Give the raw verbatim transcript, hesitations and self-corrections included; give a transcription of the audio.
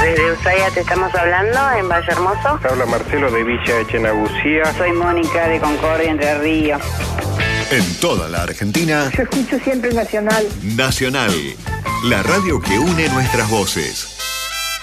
Desde Ushuaia te estamos hablando, en Valle Hermoso. Habla Marcelo de Villa Echenagucía. Soy Mónica de Concordia, Entre Ríos. En toda la Argentina. Yo escucho siempre Nacional. Nacional, la radio que une nuestras voces.